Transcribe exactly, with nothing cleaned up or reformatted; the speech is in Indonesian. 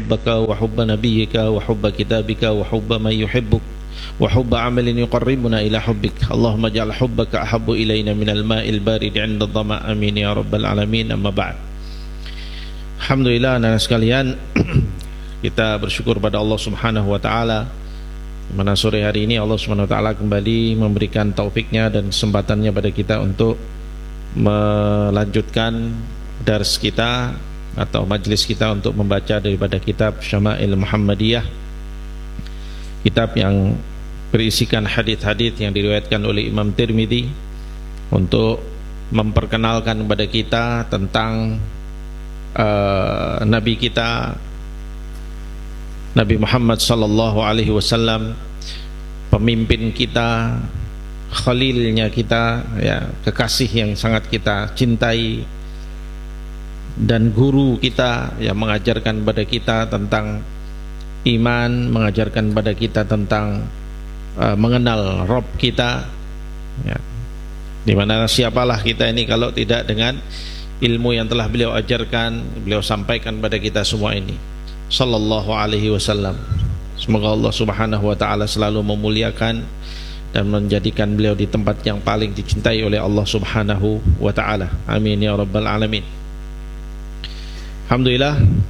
حبك وحب نبيك وحب كتابك وحب من يحبك وحب عمل يقربنا إلى حبك اللهم اجعل حبك أحب إلينا من الماء البارد عند الظمأ آمين يا رب العالمين. Amma ba'd. Alhamdulillah anak sekalian, kita bersyukur pada Allah Subhanahu wa taala mana sore hari ini Allah Subhanahu wa taala kembali memberikan taufiknya dan kesempatannya pada kita untuk melanjutkan dars kita atau majlis kita untuk membaca daripada kitab Syama'il Muhammadiyah, kitab yang berisikan hadis-hadis yang diriwayatkan oleh Imam Tirmidzi untuk memperkenalkan kepada kita tentang uh, Nabi kita Nabi Muhammad sallallahu alaihi wasallam, pemimpin kita, khalilnya kita, ya, kekasih yang sangat kita cintai, dan guru kita yang mengajarkan kepada kita tentang iman, mengajarkan kepada kita tentang uh, mengenal Rabb kita, ya. Dimana siapalah kita ini kalau tidak dengan ilmu yang telah beliau ajarkan, beliau sampaikan kepada kita semua ini sallallahu alaihi wasallam. Semoga Allah Subhanahu wa taala selalu memuliakan dan menjadikan beliau di tempat yang paling dicintai oleh Allah Subhanahu wa taala. Amin ya rabbal alamin. Alhamdulillah,